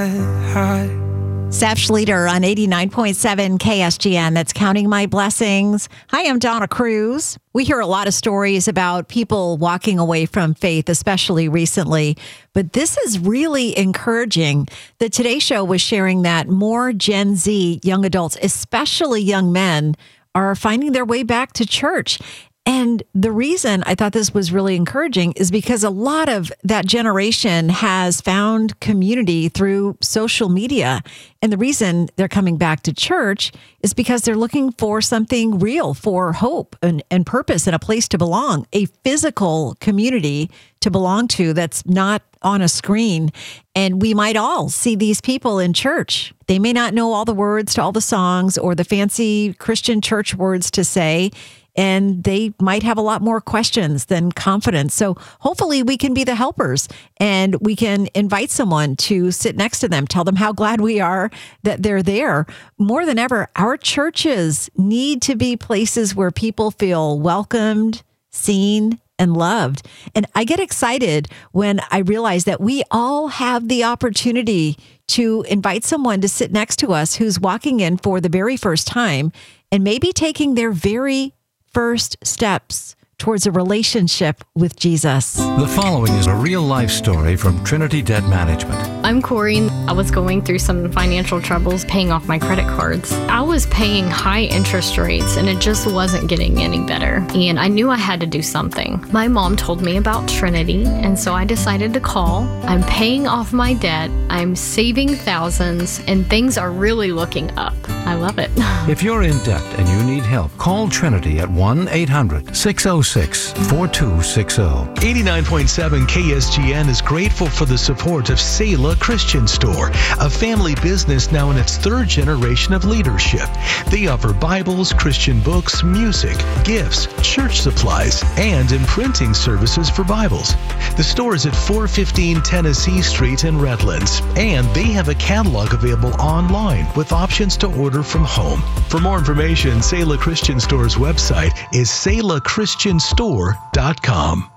Seth Schleter on 89.7 KSGN. That's Counting My Blessings. Hi, I'm Donna Cruz. We hear a lot of stories about people walking away from faith, especially recently. But this is really encouraging. The Today Show was sharing that more Gen Z young adults, especially young men, are finding their way back to church. And the reason I thought this was really encouraging is because a lot of that generation has found community through social media. And the reason they're coming back to church is because they're looking for something real, for hope and purpose and a place to belong, a physical community to belong to that's not on a screen. And we might all see these people in church. They may not know all the words to all the songs or the fancy Christian church words to say, and they might have a lot more questions than confidence. So hopefully we can be the helpers and we can invite someone to sit next to them, tell them how glad we are that they're there. More than ever, our churches need to be places where people feel welcomed, seen, and loved. And I get excited when I realize that we all have the opportunity to invite someone to sit next to us who's walking in for the very first time and maybe taking their very first steps towards a relationship with Jesus. The following is a real-life story from Trinity Debt Management. I'm Corey. I was going through some financial troubles paying off my credit cards. I was paying high interest rates and it just wasn't getting any better. And I knew I had to do something. My mom told me about Trinity, and so I decided to call. I'm paying off my debt. I'm saving thousands, and things are really looking up. I love it. If you're in debt and you need help, call Trinity at 1-800-606-4260. 89.7 KSGN is grateful for the support of Selah Christian Store, a family business now in its third generation of leadership. They offer Bibles, Christian books, music, gifts, church supplies, and imprinting services for Bibles. The store is at 415 Tennessee Street in Redlands, and they have a catalog available online with options to order from home. For more information, Selah Christian Store's website is selahchristianstore.com.